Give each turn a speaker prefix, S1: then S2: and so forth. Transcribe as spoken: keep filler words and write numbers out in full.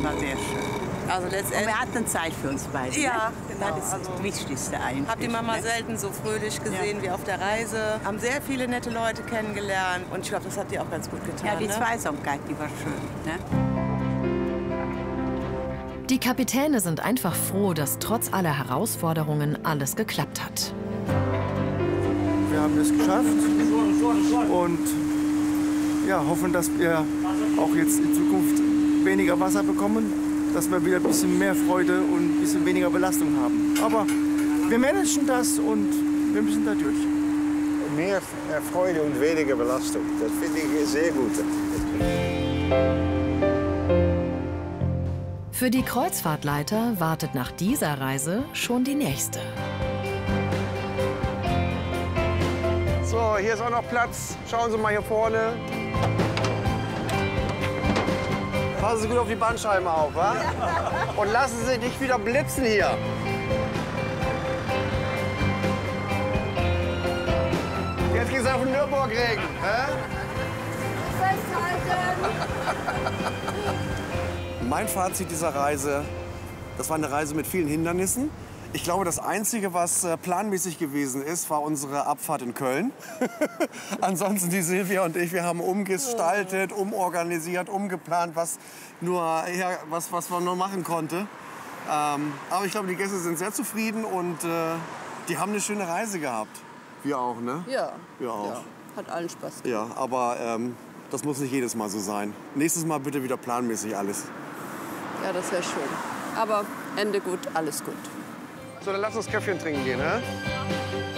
S1: war sehr schön.
S2: Also
S1: Und
S2: letztendlich.
S1: wir hatten Zeit für uns beide.
S2: Ja,
S1: ne?
S2: genau.
S1: Das ist
S2: Also,
S1: das Wichtigste eigentlich.
S2: Hab die Mama
S1: ne? selten
S2: selten so fröhlich gesehen
S1: Ja.
S2: wie auf der Reise. Haben sehr viele nette Leute kennengelernt. Und ich glaube, das hat dir auch ganz gut getan.
S1: Ja, die
S2: ne?
S1: Zweisamkeit, die war schön. Ne?
S3: Die Kapitäne sind einfach froh, dass trotz aller Herausforderungen alles geklappt hat.
S4: Wir haben es geschafft und ja, hoffen, dass wir auch jetzt in Zukunft weniger Wasser bekommen, dass wir wieder ein bisschen mehr Freude und ein bisschen weniger Belastung haben. Aber wir managen das und wir müssen da durch.
S5: Mehr Freude und weniger Belastung, das finde ich sehr gut.
S3: Für die Kreuzfahrtleiter wartet nach dieser Reise schon die nächste.
S6: So, hier ist auch noch Platz. Schauen Sie mal hier vorne. Passen Sie gut auf die Bandscheiben auf, wa? Und lassen Sie sich nicht wieder blitzen hier. Jetzt geht's auf den Nürburgring. Hä? Mein Fazit dieser Reise, das war eine Reise mit vielen Hindernissen. Ich glaube, das Einzige, was äh, planmäßig gewesen ist, war unsere Abfahrt in Köln. Ansonsten die Silvia und ich, wir haben umgestaltet, umorganisiert, umgeplant, was, nur, ja, was, was man nur machen konnte. Ähm, aber ich glaube, die Gäste sind sehr zufrieden und äh, die haben eine schöne Reise gehabt. Wir auch, ne?
S7: Ja.
S6: Wir auch.
S7: Ja. Hat allen Spaß gemacht.
S6: Ja, aber ähm, das muss nicht jedes Mal so sein. Nächstes Mal bitte wieder planmäßig alles.
S7: Ja, das wäre schön. Aber Ende gut, alles gut.
S6: So, dann lass uns Käffchen trinken gehen, hä?